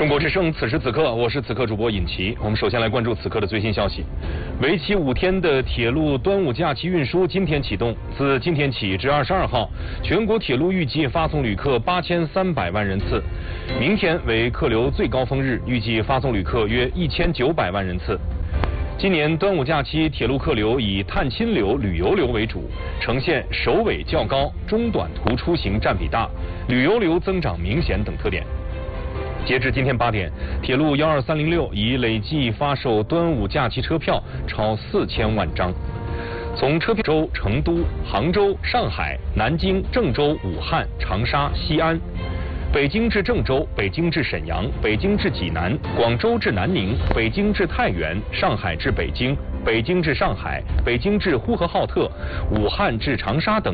中国之声，此时此刻，我是此刻主播尹奇。我们首先来关注此刻的最新消息。为期5天的铁路端午假期运输今天启动，自今天起至22号，全国铁路预计发送旅客8300万人次。明天为客流最高峰日，预计发送旅客约1900万人次。今年端午假期铁路客流以探亲流、旅游流为主，呈现首尾较高、中短途出行占比大、旅游流增长明显等特点。截至今天8点，铁路12306已累计发售端午假期车票超4000万张。从车票州、成都、杭州、上海、南京、郑州、武汉、长沙、西安。北京至郑州、北京至沈阳、北京至济南、广州至南宁、北京至太原、上海至北京、北京至上海、北京至呼和浩特、武汉至长沙等